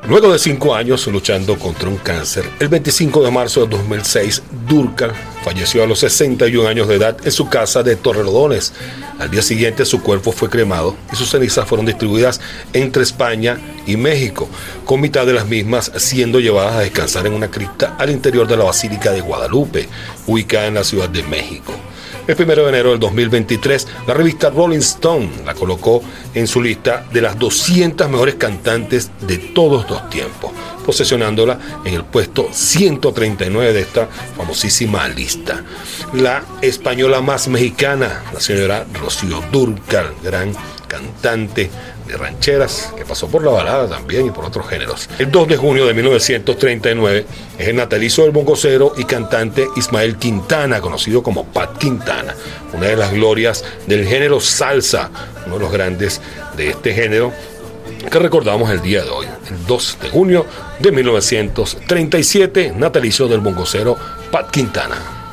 Luego de 5 años luchando contra un cáncer, el 25 de marzo de 2006, Dúrcal falleció a los 61 años de edad en su casa de Torrelodones. Al día siguiente su cuerpo fue cremado y sus cenizas fueron distribuidas entre España y México, con mitad de las mismas siendo llevadas a descansar en una cripta al interior de la Basílica de Guadalupe, ubicada en la Ciudad de México. El 1 de enero del 2023, la revista Rolling Stone la colocó en su lista de las 200 mejores cantantes de todos los tiempos, posicionándola en el puesto 139 de esta famosísima lista. La española más mexicana, la señora Rocío Dúrcal, gran cantante de rancheras, que pasó por la balada también y por otros géneros. El 2 de junio de 1939 es el natalicio del bongocero y cantante Ismael Quintana, conocido como Pat Quintana, una de las glorias del género salsa, uno de los grandes de este género, que recordamos el día de hoy, el 2 de junio de 1937, natalicio del bongocero Pat Quintana.